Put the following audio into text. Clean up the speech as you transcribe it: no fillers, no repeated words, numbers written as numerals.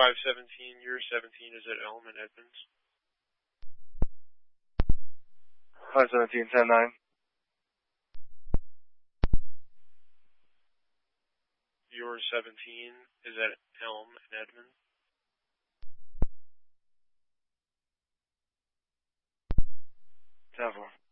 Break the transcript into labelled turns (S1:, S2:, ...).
S1: 517, you're 17, is at Elm and Edmonds.
S2: 517, 10-9.
S1: You're 17, is at Elm and Edmonds.
S2: 10-4.